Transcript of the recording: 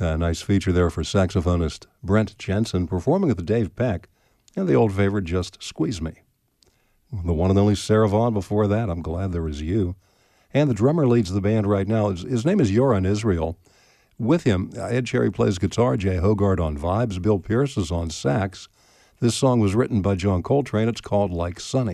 Nice feature there for saxophonist Brent Jensen performing with Dave Peck and the old favorite Just Squeeze Me. The one and only Sarah Vaughan before that, I'm Glad There Was You. And the drummer leads the band right now. His name is Yoran Israel. With him, Ed Cherry plays guitar, Jay Hogarth on vibes, Bill Pierce is on sax. This song was written by John Coltrane. It's called Like Sunny.